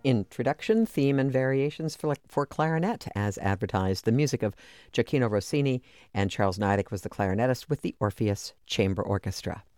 introduction, theme, and variations for clarinet as advertised. The music of Gioacchino Rossini, and Charles Nidec was the clarinetist with the Orpheus Chamber Orchestra.